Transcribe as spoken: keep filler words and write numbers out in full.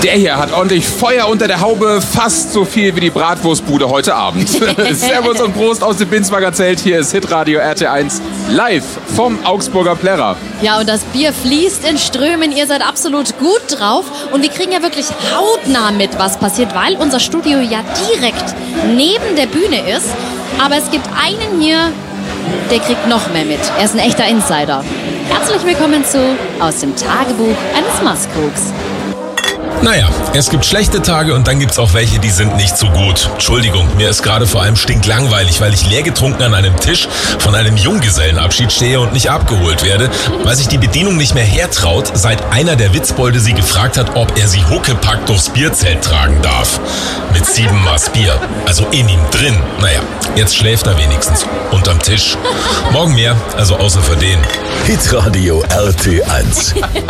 Der hier hat ordentlich Feuer unter der Haube, fast so viel wie die Bratwurstbude heute Abend. Servus und Prost aus dem Binswanger Zelt. Hier ist Hitradio R T eins live vom Augsburger Plärrer. Ja, und das Bier fließt in Strömen. Ihr seid absolut gut drauf. Und wir kriegen ja wirklich hautnah mit, was passiert, weil unser Studio ja direkt neben der Bühne ist. Aber es gibt einen hier, der kriegt noch mehr mit. Er ist ein echter Insider. Herzlich willkommen zu Aus dem Tagebuch eines Maskrug. Naja, es gibt schlechte Tage und dann gibt's auch welche, die sind nicht so gut. Entschuldigung, mir ist gerade vor allem stinklangweilig, weil ich leer getrunken an einem Tisch von einem Junggesellenabschied stehe und nicht abgeholt werde, weil sich die Bedienung nicht mehr hertraut, seit einer der Witzbolde sie gefragt hat, ob er sie huckepack durchs Bierzelt tragen darf. Mit sieben Maß Bier, also in ihm drin. Naja, jetzt schläft er wenigstens unterm Tisch. Morgen mehr, also außer für den. Hitradio R T eins.